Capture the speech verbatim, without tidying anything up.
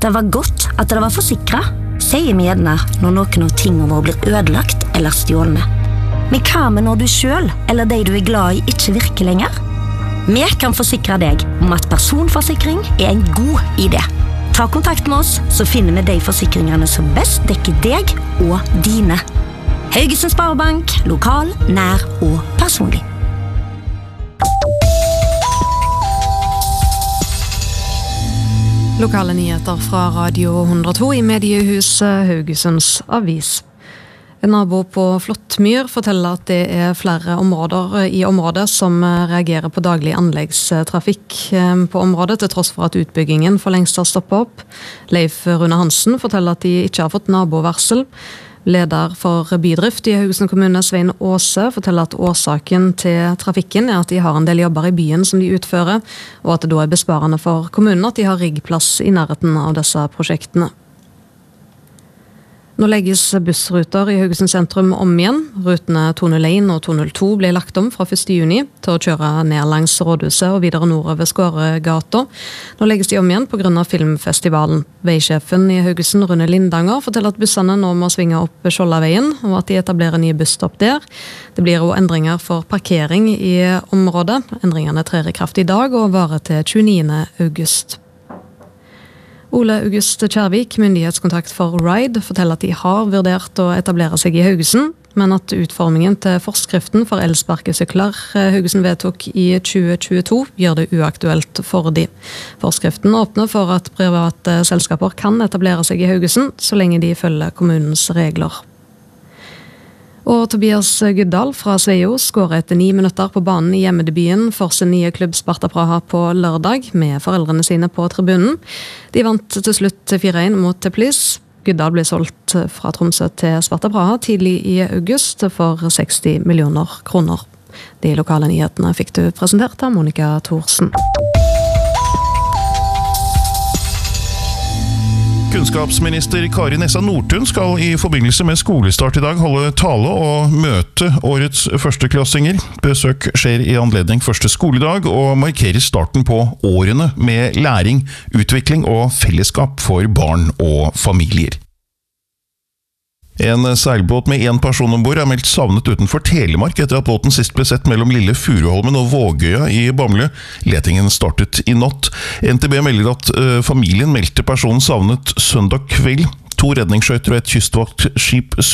Det var godt at det var forsikret, sier vi gjerne når noen av tingene våre blir ødelagt eller stjålne. Men hva med når du selv, eller de du er glad i, ikke virker lenger? Vi kan forsikre deg om at personforsikring er en god idé. Ta kontakt med oss, så finner vi de forsikringene som best dekker deg og dine. Haugesund Sparebank, lokal, nær og personlig. Lokale nyheter fra Radio hundre og to i mediehuset Haugesunds Avis. En nabo på Flåttmyr forteller at det er flere områder i området som reagerer på daglig anleggstrafikk på området, til tross for at utbyggingen for lengst har stoppet opp. Leif Rune Hansen forteller at de ikke har fått nabovarsel. Leder for bydrift i Haugesund kommune, Svein Åse, forteller at årsaken til trafikken er at de har en del jobber i byen som de utfører, og at det da er besparende for kommunen at de har riggplass i nærheten av disse prosjektene. Nå legges bussruter i Haugesund sentrum om igjen. Rutene to null én og to null to ble lagt om fra første juni til å kjøre ned langs Rådhuset og videre nordover Skåregata. Nå legges de om igjen på grunn av filmfestivalen. Veisjefen i Haugesund, Rune Lindanger, forteller at bussene nå må svinge opp Skjoldaveien, og at de etablerer nye busstopp der. Det blir også endringer for parkering i området. Endringene trer i kraft i dag og varer til tjueniende august. Ole August Kjærvik, myndighetskontakt for Ride, forteller at de har vurdert å etablere seg i Haugesund, men at utformingen til forskriften for elsparkesykler Haugesund vedtok i tjue tjueto gjør det uaktuelt for de. Forskriften åpner for at private selskaper kan etablere seg i Haugesund, så lenge de følger kommunens regler. Og Tobias Guddal fra Sveio skårer etter ni minutter på banen i hjemmedebuten for sin nye klubb Sparta Praha på lørdag, med foreldrene sine på tribunen. De vant til slutt fire én mot Teplice. Guddal ble solgt fra Tromsø til Sparta Praha tidlig i august for seksti millioner kroner. De lokale nyhetene fikk du presentert av Monika Thorsen. Kunnskapsminister Kari Nessa Nordtun skal i forbindelse med skolestart i dag holde tale og møte årets førsteklassinger. Besøk skjer i anledning første skoledag og markerer starten på årene med læring, utvikling og fellesskap for barn og familier. En seilbåt med en person ombord er meldt savnet utenfor Telemark etter at båten sist ble sett mellom Lille Furuholmen og Vågøya i Bamble. Letingen startet i natt. N T B melder at uh, familien meldte personen savnet søndag kveld. To redningsskøyter og et kystvaktskip